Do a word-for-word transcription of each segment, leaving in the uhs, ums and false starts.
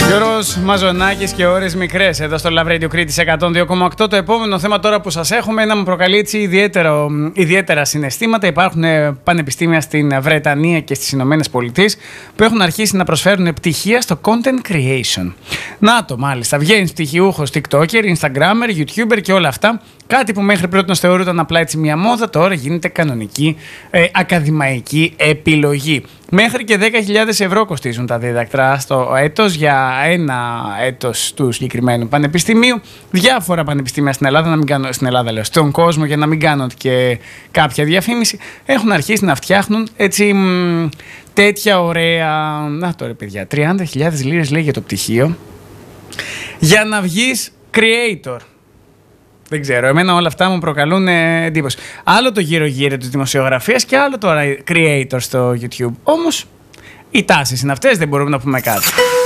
Γιώργος Μαζονάκης και ώρες μικρές εδώ στο Love Radio Κρήτης εκατόν δύο κόμμα οκτώ. Το επόμενο θέμα τώρα που σας έχουμε είναι να μου προκαλεί έτσι ιδιαίτερο, ιδιαίτερα συναισθήματα. Υπάρχουν πανεπιστήμια στην Βρετανία και στις Ηνωμένες Πολιτείες που έχουν αρχίσει να προσφέρουν πτυχία στο content creation. Να το μάλιστα, βγαίνεις πτυχιούχος TikToker, Instagrammer, YouTuber και όλα αυτά. Κάτι που μέχρι πρώτον θεωρούταν απλά έτσι μια μόδα, τώρα γίνεται κανονική ε, ακαδημαϊκή επιλογή. Μέχρι και δέκα χιλιάδες ευρώ κοστίζουν τα δίδακτρα στο έτος για ένα έτος του συγκεκριμένου πανεπιστημίου. Διάφορα πανεπιστήμια στην Ελλάδα, να μην κάνω, στην Ελλάδα λέω, στον κόσμο, για να μην κάνω και κάποια διαφήμιση, έχουν αρχίσει να φτιάχνουν έτσι μ, τέτοια ωραία... Να τώρα παιδιά, τριάντα χιλιάδες λίρες λέει για το πτυχίο, για να βγεις creator. Δεν ξέρω, εμένα όλα αυτά μου προκαλούν ε, εντύπωση. Άλλο το γύρω-γύρω της δημοσιογραφίας και άλλο τώρα creator στο YouTube. Όμως, οι τάσεις είναι αυτές, δεν μπορούμε να πούμε κάτι.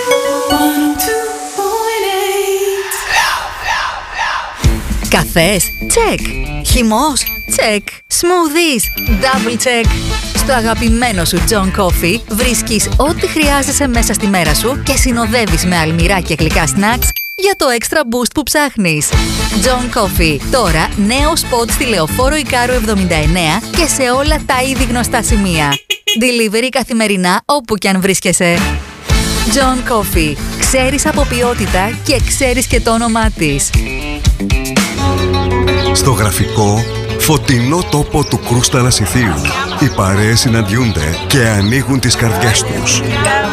Καφές, τσεκ. Χυμός, τσεκ. Smoothies, double check. Στο αγαπημένο σου John Coffee βρίσκεις ό,τι χρειάζεσαι μέσα στη μέρα σου και συνοδεύεις με αλμυρά και γλυκά snacks για το extra boost που ψάχνεις. John Coffee, τώρα νέο σποτ στη Λεωφόρο Ικάρου εβδομήντα εννέα και σε όλα τα ήδη γνωστά σημεία. Delivery καθημερινά όπου κι αν βρίσκεσαι. John Coffee, ξέρεις από ποιότητα και ξέρεις και το όνομά της. Στο γραφικό, φωτεινό τόπο του Κρούστα Ανασιθίου, οι παρέες συναντιούνται και ανοίγουν τις καρδιές τους.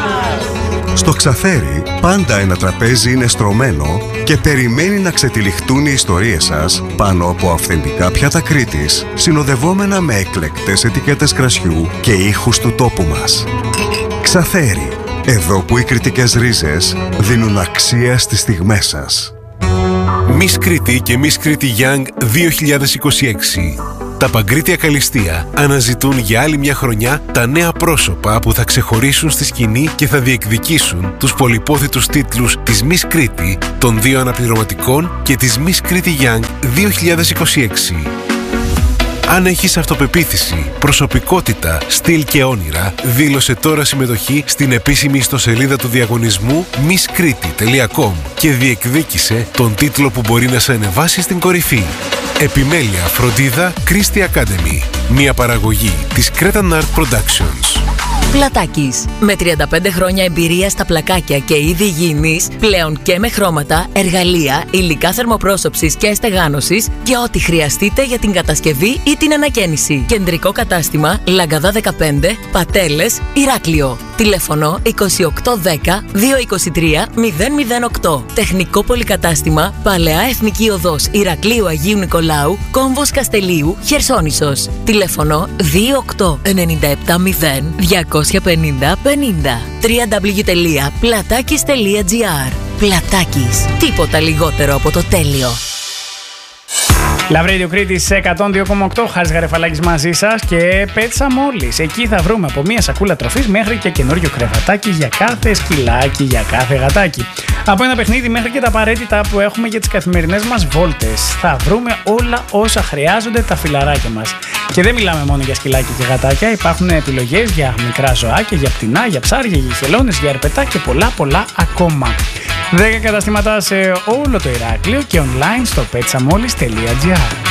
Στο Ξαθέρι, πάντα ένα τραπέζι είναι στρωμένο και περιμένει να ξετυλιχτούν οι ιστορίες σας πάνω από αυθεντικά πιάτα Κρήτης, συνοδευόμενα με εκλεκτές ετικέτες κρασιού και ήχους του τόπου μας. Ξαθέρι, εδώ που οι κρητικές ρίζες δίνουν αξία στις στιγμές σας. Miss Κρήτη και Miss Κρήτη Young δύο χιλιάδες είκοσι έξι. Τα Παγκρίτια Καλλιστεία αναζητούν για άλλη μια χρονιά τα νέα πρόσωπα που θα ξεχωρίσουν στη σκηνή και θα διεκδικήσουν τους πολυπόθητους τίτλους της Miss Κρήτη, των δύο αναπληρωματικών και της Miss Κρήτη Young δύο χιλιάδες είκοσι έξι. Αν έχεις αυτοπεποίθηση, προσωπικότητα, στυλ και όνειρα, δήλωσε τώρα συμμετοχή στην επίσημη ιστοσελίδα του διαγωνισμού miss kriti τελεία com και διεκδίκησε τον τίτλο που μπορεί να σε ανεβάσει στην κορυφή. Επιμέλεια, φροντίδα, Christie Academy. Μια παραγωγή της Cretan Art Productions. Πλατάκης. Με τριάντα πέντε χρόνια εμπειρία στα πλακάκια και είδη υγιεινής, πλέον και με χρώματα, εργαλεία, υλικά θερμοπρόσωψης και στεγάνωσης και ό,τι χρειαστείτε για την κατασκευή ή την ανακαίνιση. Κεντρικό κατάστημα Λαγκαδά δεκαπέντε, Πατέλες, Ηράκλειο. Τηλέφωνο είκοσι οκτώ δέκα διακόσια είκοσι τρία μηδέν μηδέν οκτώ. Τεχνικό πολυκατάστημα Παλαιά Εθνική Οδός Ηρακλείου Αγίου Νικολάου, Κόμβος Καστελίου, Χερσόνησος. Τηλέφωνο δύο οκτώ εννιά επτά μηδέν διακόσια πενήντα πενήντα. double-u double-u double-u τελεία πλατάκης τελεία gr. Πλατάκης. Τίποτα λιγότερο από το τέλειο. Love Radio Κρήτης εκατόν δύο κόμμα οκτώ, Χάρης Γαρεφαλάκης μαζί σας και πέτσα μόλις. Εκεί θα βρούμε από μία σακούλα τροφής μέχρι και καινούριο κρεβατάκι για κάθε σκυλάκι, για κάθε γατάκι. Από ένα παιχνίδι μέχρι και τα απαραίτητα που έχουμε για τις καθημερινές μας βόλτες. Θα βρούμε όλα όσα χρειάζονται τα φιλαράκια μας. Και δεν μιλάμε μόνο για σκυλάκια και γατάκια, υπάρχουν επιλογές για μικρά ζωάκια, για πτηνά, για ψάρια, για χελώνες, για ερπετά και πολλά πολλά ακόμα. δέκα καταστήματα σε όλο το Ηράκλειο και online στο πέτσα μόλις τελεία gr.